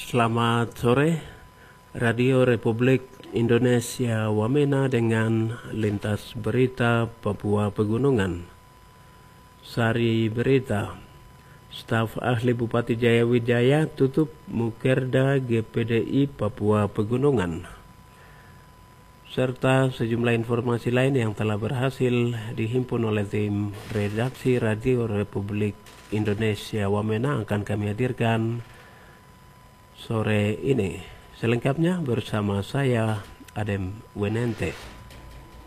Selamat sore, Radio Republik Indonesia Wamena dengan lintas berita Papua Pegunungan. Sari berita, staf ahli Bupati Jayawijaya tutup Mukerda GPDI Papua Pegunungan. Serta sejumlah informasi lain yang telah berhasil dihimpun oleh tim redaksi Radio Republik Indonesia Wamena akan kami hadirkan sore ini. Selengkapnya bersama saya, Adem Wenente.